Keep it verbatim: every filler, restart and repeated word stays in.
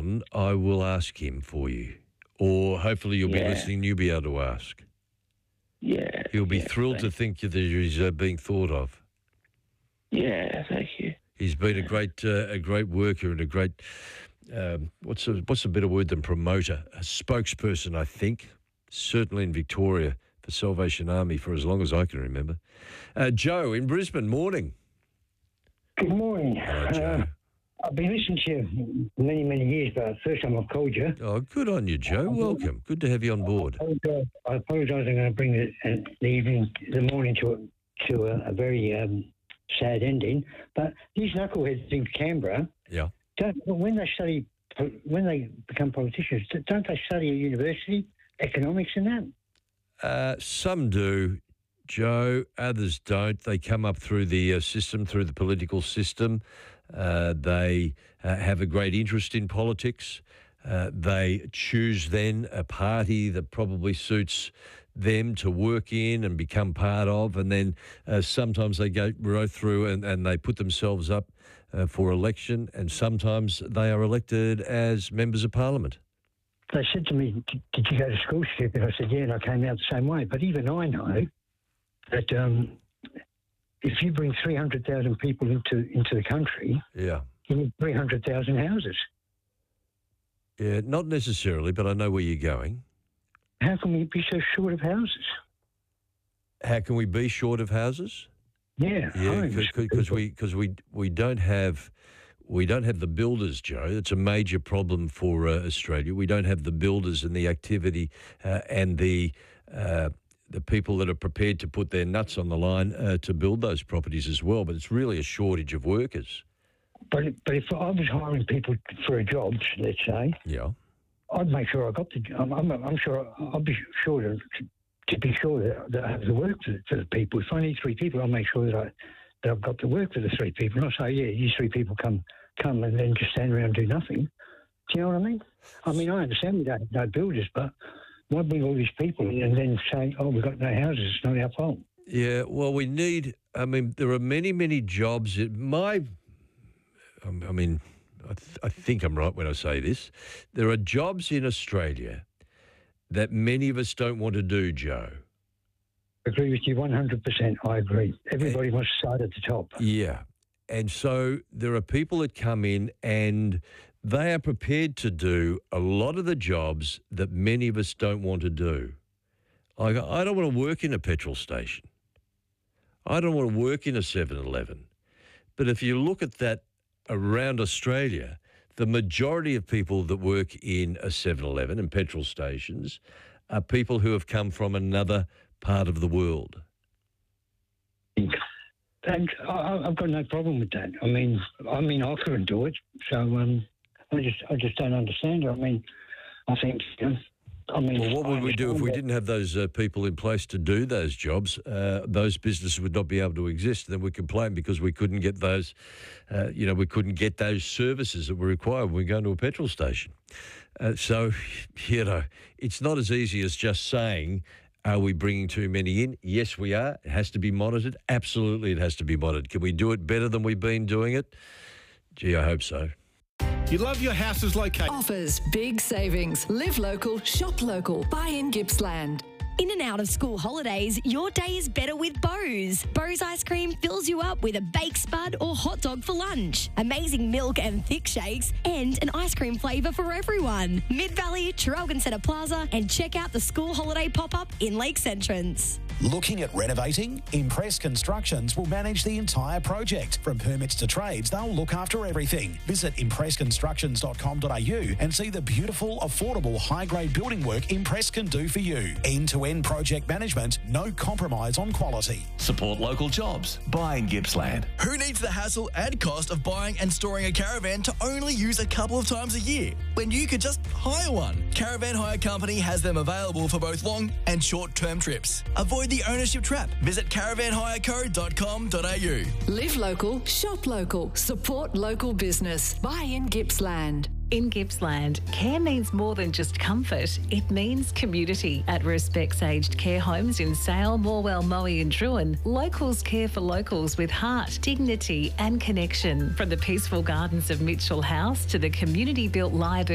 on, I will ask him for you. Or hopefully you'll Yeah. be listening and you'll be able to ask. Yeah. He'll be yeah, thrilled to thank- think that he's uh, being thought of. Yeah, thank you. He's been a great uh, a great worker and a great, um, what's, a, what's a better word than promoter? A spokesperson, I think, certainly in Victoria for Salvation Army for as long as I can remember. Uh, Joe in Brisbane, morning. Good morning. Hello, Joe. Uh, I've been listening to you many, many years, but the first time I've called you. Oh, good on you, Joe. Welcome. Good to have you on board. I apologise. I'm going to bring the, uh, the evening, the morning to a, to a, a very um, sad ending. But these knuckleheads in Canberra, Yeah. don't, when they study, when they become politicians, don't they study at university economics and that? Uh, some do, Joe. Others don't. They come up through the uh, system, through the political system. Uh, they uh, have a great interest in politics. Uh, they choose then a party that probably suits them to work in and become part of, and then uh, sometimes they go right through and, and they put themselves up uh, for election, and sometimes they are elected as members of parliament. They said to me, did you go to school, stupid? I said, yeah, and I came out the same way. But even I know that um, if you bring three hundred thousand people into, into the country, Yeah. you need three hundred thousand houses. Yeah, not necessarily, but I know where you're going. How can we be so short of houses? How can we be short of houses? Yeah, Yeah, homes. because we because we we don't have we don't have the builders, Joe. It's a major problem for uh, Australia. We don't have the builders and the activity uh, and the uh, the people that are prepared to put their nuts on the line uh, to build those properties as well. But it's really a shortage of workers. But but if I was hiring people for a job, let's say, Yeah. I'd make sure I got the job. I'm, I'm, I'm sure I'll be sure to, to be sure that, that I have the work for, for the people. If I need three people, I'll make sure that I that I've got the work for the three people. Not say, yeah, you three people come come and then just stand around and do nothing. Do you know what I mean? I mean, I understand we don't have no builders, but why bring all these people in and then say, oh, we've got no houses, it's not our fault? Yeah, well, we need, I mean, there are many, many jobs. It, my, um, I mean, I, th- I think I'm right when I say this. There are jobs in Australia that many of us don't want to do, Joe. I agree with you one hundred percent. I agree. Everybody wants to start at the top. Yeah. And so there are people that come in and they are prepared to do a lot of the jobs that many of us don't want to do. Like, I don't want to work in a petrol station. I don't want to work in a seven eleven. But if you look at that around Australia, the majority of people that work in a seven eleven and petrol stations are people who have come from another part of the world. And I, I've got no problem with that. I mean, I mean, I couldn't do it, so um, I just, I just don't understand it. I mean, I think, you know, I mean, Well, what would we do if we that- didn't have those uh, people in place to do those jobs? Uh, those businesses would not be able to exist. Then we complain because we couldn't get those, uh, you know, we couldn't get those services that were required when we go to a petrol station. Uh, so, you know, it's not as easy as just saying, are we bringing too many in? Yes, we are. It has to be monitored. Absolutely, it has to be monitored. Can we do it better than we've been doing it? Gee, I hope so. You love your house's location. Offers, big savings. Live local, shop local. Buy in Gippsland. In and out of school holidays, your day is better with Bose. Bose ice cream fills you up with a baked spud or hot dog for lunch, amazing milk and thick shakes, and an ice cream flavour for everyone. Mid-Valley, Traralgon Centre Plaza, and check out the school holiday pop-up in Lakes Entrance. Looking at renovating? Impress Constructions will manage the entire project. From permits to trades, they'll look after everything. Visit impress constructions dot com dot a u and see the beautiful, affordable, high-grade building work Impress can do for you. End-to-end project management, no compromise on quality. Support local jobs. Buy in Gippsland. Who needs the hassle and cost of buying and storing a caravan to only use a couple of times a year when you could just hire one? Caravan Hire Company has them available for both long and short-term trips. Avoid the ownership trap. Visit caravan hire co dot com dot a u. Live local, shop local. Support local business. Buy in Gippsland. In Gippsland, care means more than just comfort. It means community. At Respects Aged Care Homes in Sale, Morwell, Moe and Druin, locals care for locals with heart, dignity and connection. From the peaceful gardens of Mitchell House to the community-built library